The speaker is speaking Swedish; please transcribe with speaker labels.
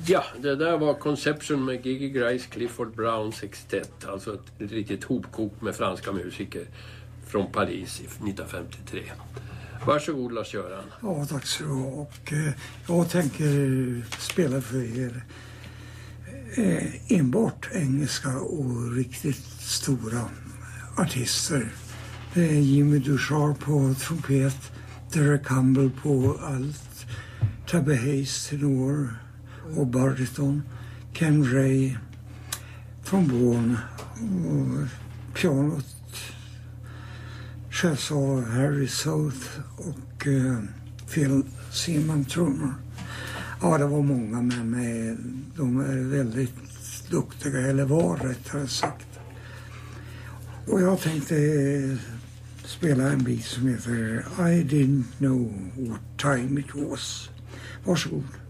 Speaker 1: Ja, det där var Conception med Gigi Grice, Clifford Brown Sextet. Alltså ett riktigt hopkok med franska musiker från Paris 1953. Varsågod Lars-Göran.
Speaker 2: Ja, tack så du ha. Och jag tänker spela för er enbart engelska och riktigt stora artister. Det är Jimmy Duchard på trumpet, Derek Campbell på allt, Tabby Hayes tenor och bariton, Ken Ray trombon och pianot sköts av Harry South och Phil Seaman trummor. Ja, det var många med mig. De är väldigt duktiga, eller var rättare sagt. Och jag tänkte spela en bit som heter I didn't know what time it was. Varsågod.